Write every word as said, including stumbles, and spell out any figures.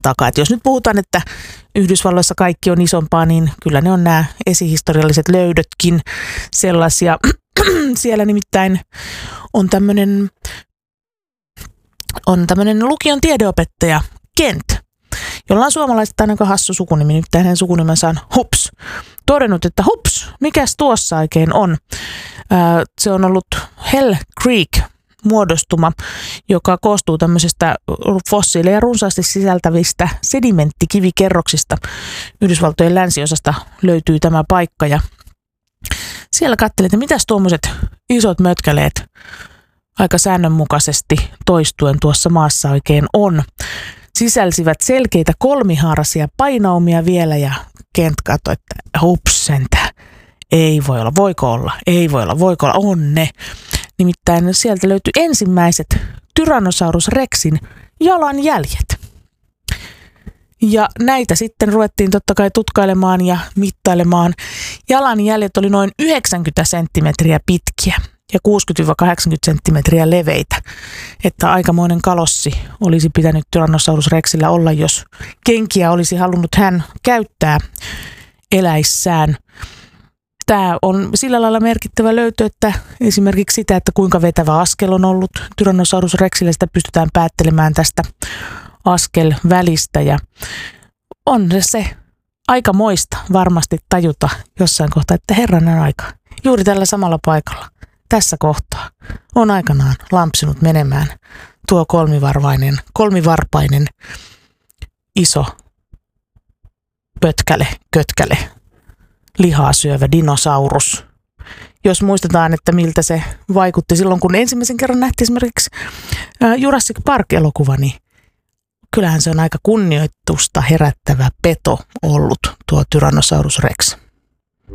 takaa. Et jos nyt puhutaan, että Yhdysvalloissa kaikki on isompaa, niin kyllä ne on nämä esihistorialliset löydötkin sellaisia. Siellä nimittäin on tämmöinen on tämmöinen lukion tiedeopettaja Kent, jolla on suomalaiset ainakaan hassu sukunimi, nimittäin hänen sukunimensä on Hups. Todennut, että hups, mikäs tuossa oikein on? Se on ollut Hell Creek muodostuma, joka koostuu tämmöisestä fossiileja runsaasti sisältävistä sedimenttikivikerroksista. Yhdysvaltojen länsiosasta löytyy tämä paikka ja siellä katselin, että mitäs tuommoiset isot mötkäleet aika säännönmukaisesti toistuen tuossa maassa oikein on. Sisälsivät selkeitä kolmihaaraisia painaumia vielä ja Kent katsoi, että hups sentään, ei voi olla, voiko olla, ei voi olla, voiko olla, on ne. Nimittäin sieltä löytyi ensimmäiset Tyrannosaurus Rexin jalanjäljet. Ja näitä sitten ruvettiin totta kai tutkailemaan ja mittailemaan. Jalanjäljet oli noin yhdeksänkymmentä senttimetriä pitkiä ja kuusikymmentä kahdeksankymmentä senttimetriä leveitä. Että aikamoinen kalossi olisi pitänyt Tyrannosaurus Rexillä olla, jos kenkiä olisi halunnut hän käyttää eläissään. Tämä on sillä lailla merkittävä löytö, että esimerkiksi sitä, että kuinka vetävä askel on ollut Tyrannosaurus Rexillä, sitä pystytään päättelemään tästä askelvälistä. Ja on se aika moista varmasti tajuta jossain kohtaa, että herranen aika, juuri tällä samalla paikalla, tässä kohtaa, on aikanaan lampsinut menemään tuo kolmivarvainen, kolmivarpainen iso pötkäle, kötkäle, lihaa syövä dinosaurus. Jos muistetaan, että miltä se vaikutti silloin, kun ensimmäisen kerran nähtiin esimerkiksi Jurassic Park-elokuva, niin kyllähän se on aika kunnioitusta herättävä peto ollut tuo Tyrannosaurus Rex.